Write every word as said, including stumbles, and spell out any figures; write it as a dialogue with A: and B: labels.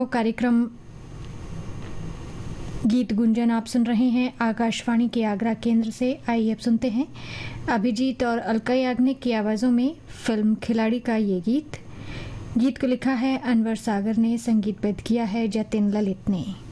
A: कार्यक्रम गीत गुंजन आप सुन रहे हैं आकाशवाणी के आगरा केंद्र से। आइए अब सुनते हैं अभिजीत और अलका याग्निक की आवाज़ों में फिल्म खिलाड़ी का ये गीत। गीत को लिखा है अनवर सागर ने, संगीतबद्ध किया है जतिन ललित ने।